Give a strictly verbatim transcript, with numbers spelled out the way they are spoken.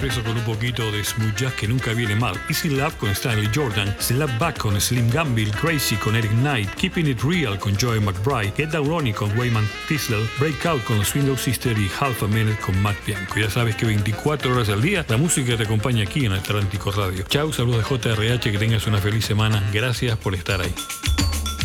empiezo con un poquito de smooth jazz que nunca viene mal. Easy Love con Stanley Jordan, Slap Back con Slim Gamble, Crazy con Eric Knight, Keeping It Real con Joey McBride, Get Down On It con Wayman Tisdale, Breakout con los Swingo Sisters y Half a Minute con Matt Bianco. Ya sabes que veinticuatro horas al día la música te acompaña aquí en Atlántico Radio. Chau, saludos de J R H, que tengas una feliz semana. Gracias por estar ahí.